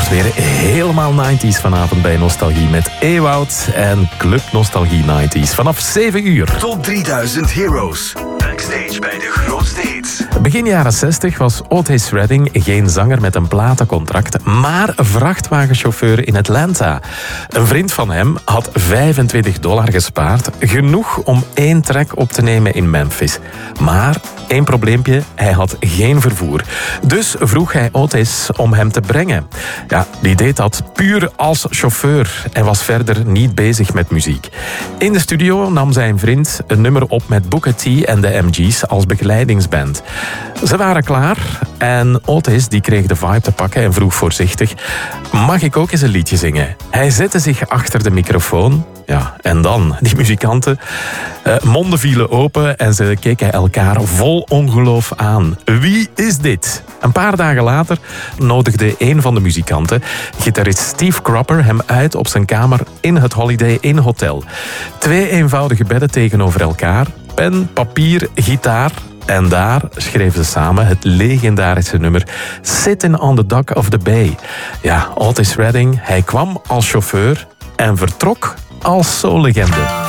wordt weer helemaal 90s vanavond bij Nostalgie met Ewout en Club Nostalgie 90s vanaf 7 uur. Top 3000 Heroes. Backstage bij de grootste hits. Begin jaren 60 was Otis Redding geen zanger met een platencontract, maar vrachtwagenchauffeur in Atlanta. Een vriend van hem had $25 gespaard, genoeg om 1 track op te nemen in Memphis. Maar één probleempje, hij had geen vervoer. Dus vroeg hij Otis om hem te brengen. Ja, die deed dat puur als chauffeur en was verder niet bezig met muziek. In de studio nam zijn vriend een nummer op met Booker T en de MG's als begeleidingsband. Ze waren klaar en Otis die kreeg de vibe te pakken en vroeg voorzichtig: mag ik ook eens een liedje zingen? Hij zette zich achter de microfoon. Ja, en dan, die muzikanten, monden vielen open en ze keken elkaar vol ongeloof aan. Wie is dit? Een paar dagen later nodigde een van de muzikanten, gitarist Steve Cropper, hem uit op zijn kamer in het Holiday Inn Hotel. 2 eenvoudige bedden tegenover elkaar, pen, papier, gitaar. En daar schreven ze samen het legendarische nummer Sitting on the Dock of the Bay. Ja, Otis Redding, hij kwam als chauffeur en vertrok als soullegende.